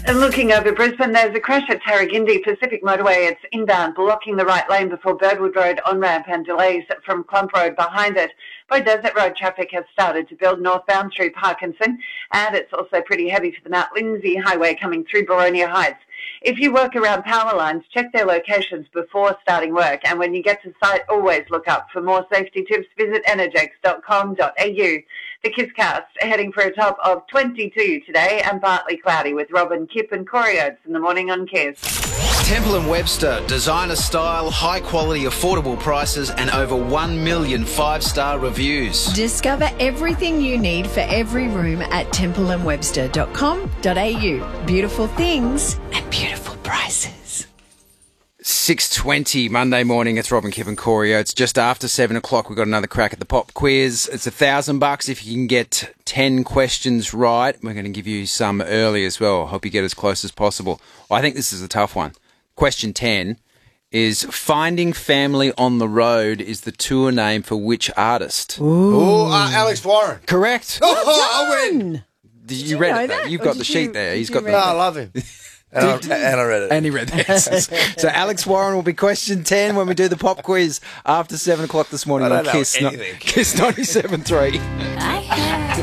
And looking over Brisbane, there's a crash at Tarragindi Pacific Motorway. It's inbound, blocking the right lane before Birdwood Road on-ramp and delays from Clump Road behind it. By Desert Road, traffic has started to build northbound through Parkinson, and it's also pretty heavy for the Mount Lindsay Highway coming through Boronia Heights. If you work around power lines, check their locations before starting work, and when you get to site, always look up. For more safety tips, visit energex.com.au. The KISScast heading for a top of 22 today and partly cloudy with Robin, Kip and Corey Oates in the morning on KISS. Temple & Webster, designer style, high quality, affordable prices and over 1 million 5-star reviews. Discover everything you need for every room at templeandwebster.com.au. Beautiful things and beautiful prices. 6:20 Monday morning. It's Robin, Kip and Corey Oates. Just after 7 o'clock, we've got another crack at the pop quiz. It's $1,000 if you can get 10 questions right. We're going to give you some early as well. Hope you get as close as possible. I think this is a tough one. Question 10 is Finding Family on the Road is the tour name for which artist? Alex Warren. Correct. Oh, I win. You read it, though. You've got the sheet there. He's got No, I love him. And I read it. And he read that. So Alex Warren will be question 10 when we do the pop quiz after 7 o'clock this morning on KISS 97.3.